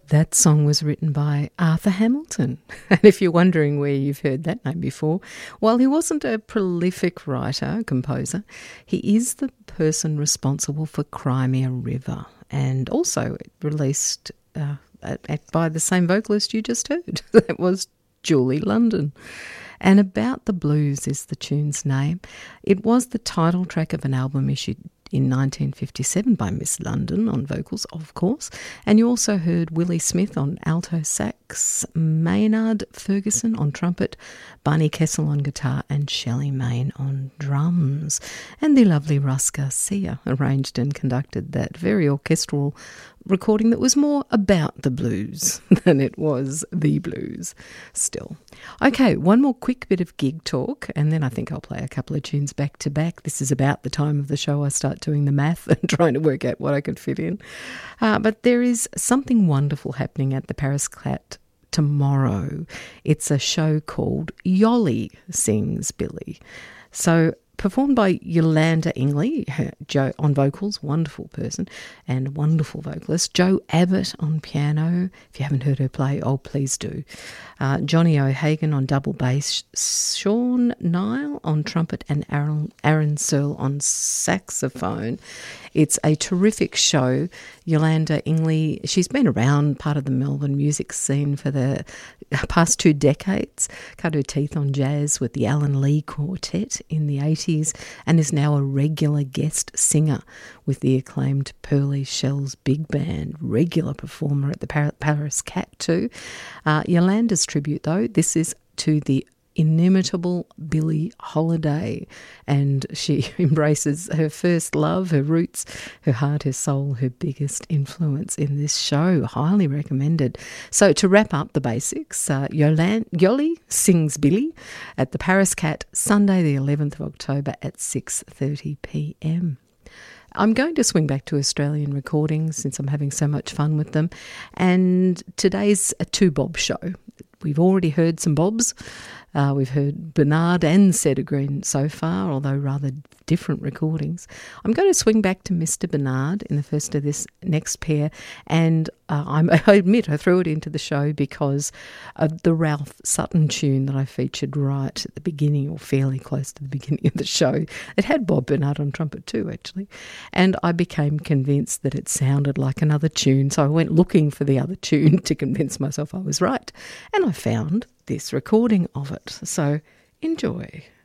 That song was written by Arthur Hamilton. And if you're wondering where you've heard that name before, while he wasn't a prolific writer, composer, he is the person responsible for Crimea River, and also released by the same vocalist you just heard. That was Julie London. And About the Blues is the tune's name. It was the title track of an album issued in 1957 by Miss London on vocals, of course. And you also heard Willie Smith on alto sax, Maynard Ferguson on trumpet, Barney Kessel on guitar, and Shelley Mayne on drums. And the lovely Russ Garcia arranged and conducted that very orchestral recording that was more about the blues than it was the blues still. Okay, one more quick bit of gig talk, and then I think I'll play a couple of tunes back to back. This is about the time of the show I start doing the math and trying to work out what I could fit in. But there is something wonderful happening at the Paris Clat tomorrow. It's a show called Yoli Sings Billy. So performed by Yolanda Ingley, Joe on vocals, wonderful person and wonderful vocalist. Joe Abbott on piano. If you haven't heard her play, oh, please do. Johnny O'Hagan on double bass, Sean Nile on trumpet, and Aaron Searle on saxophone. It's a terrific show. Yolanda Ingley, she's been around part of the Melbourne music scene for the past 2 decades, cut her teeth on jazz with the Alan Lee Quartet in the 80s, and is now a regular guest singer with the acclaimed Pearly Shells Big Band, regular performer at the Paris Cat too. Yolanda's tribute, though, this is to the inimitable Billie Holiday, and she embraces her first love, her roots, her heart, her soul, her biggest influence in this show. Highly recommended. So to wrap up the basics, Yoli Sings Billy at the Paris Cat, Sunday the 11th of October at 6:30 p.m. I'm going to swing back to Australian recordings since I'm having so much fun with them, and today's a 2-bob show. We've already heard some bobs. We've heard Bernard and Cedar Green so far, although rather different recordings. I'm going to swing back to Mr. Bernard in the first of this next pair, and I admit I threw it into the show because of the Ralph Sutton tune that I featured right at the beginning, or fairly close to the beginning of the show. It had Bob Bernard on trumpet too, actually, and I became convinced that it sounded like another tune, so I went looking for the other tune to convince myself I was right, and I found this recording of it. So enjoy.